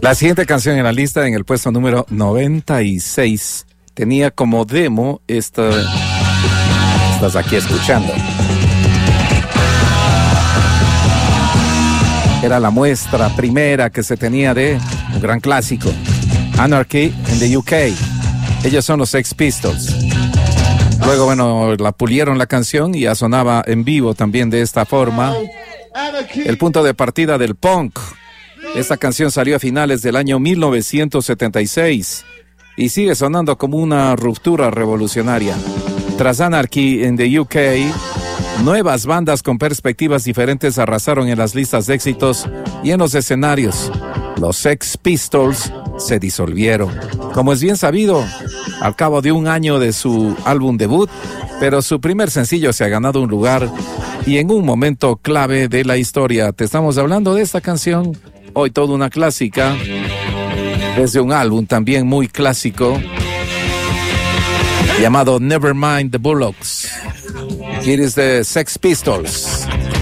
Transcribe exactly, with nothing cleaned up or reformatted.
La siguiente canción en la lista, en el puesto número noventa y seis, tenía como demo esta... Estás aquí escuchando. Era la muestra primera que se tenía de un gran clásico, Anarchy in the U K. Ellos son los Sex Pistols. Luego, bueno, la pulieron la canción y ya sonaba en vivo también de esta forma. El punto de partida del punk. Esta canción salió a finales del año mil novecientos setenta y seis y sigue sonando como una ruptura revolucionaria. Tras Anarchy in the U K, nuevas bandas con perspectivas diferentes arrasaron en las listas de éxitos y en los escenarios. Los Sex Pistols se disolvieron, como es bien sabido, al cabo de un año de su álbum debut, pero su primer sencillo se ha ganado un lugar y en un momento clave de la historia. Te estamos hablando de esta canción, hoy toda una clásica, desde un álbum también muy clásico, llamado Nevermind the Bullocks. It is the Sex Pistols.